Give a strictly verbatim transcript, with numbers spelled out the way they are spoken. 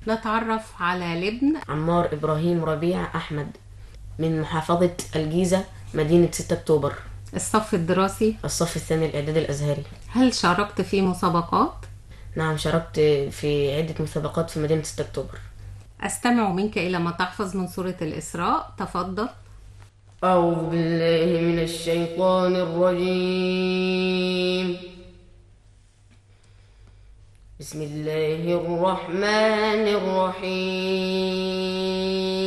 نتعرف على لبن. عمار إبراهيم ربيع أحمد من محافظة الجيزة، مدينة ستة أكتوبر. الصف الدراسي؟ الصف الثاني الإعدادي الأزهري. هل شاركت في مسابقات؟ نعم، شاركت في عدة مسابقات في مدينة ستة أكتوبر. أستمع منك إلى ما تحفظ من سورة الإسراء، تفضل. أعوذ بالله من الشيطان الرجيم. بسم الله الرحمن الرحيم.